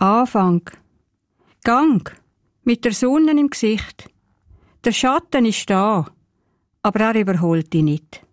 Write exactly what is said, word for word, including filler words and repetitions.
Anfang. Gang. Mit der Sonne im Gesicht. Der Schatten ist da, aber er überholt dich nicht.